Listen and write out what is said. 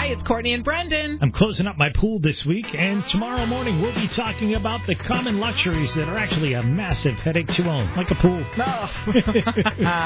Hi, it's Courtney and Brendan. I'm closing up my pool this week, and tomorrow morning we'll be talking about the common luxuries that are actually a massive headache to own, like a pool. No.